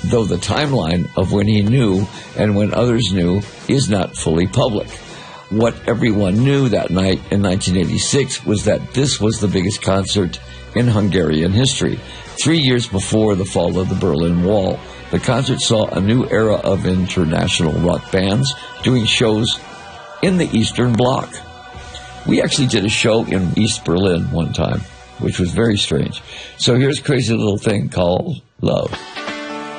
though the timeline of when he knew and when others knew is not fully public. What everyone knew that night in 1986 was that this was the biggest concert in Hungarian history. 3 years before the fall of the Berlin Wall, the concert saw a new era of international rock bands doing shows in the Eastern Bloc. We actually did a show in East Berlin one time, which was very strange. So here's a crazy little thing called love.